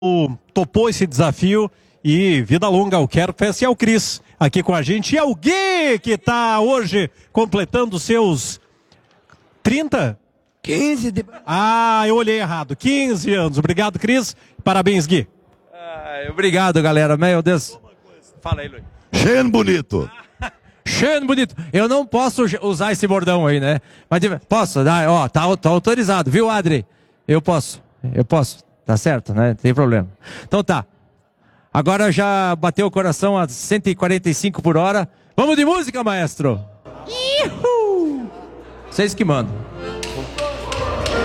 topou esse desafio e vida longa ao Kerfest e ao Cris aqui com a gente. E ao Gui, que está hoje completando seus 30? 15 de... Ah, eu olhei errado. 15 anos. Obrigado, Cris. Parabéns, Gui. Obrigado, galera. Meu Deus. Fala aí, Luiz. Cheio bonito. Cheio bonito. Eu não posso usar esse bordão aí, né? Mas posso? Ó, tá autorizado, viu, Adri? Eu posso. Tá certo, né? Não tem problema. Então tá. Agora já bateu o coração a 145 por hora. Vamos de música, maestro? Vocês que mandam.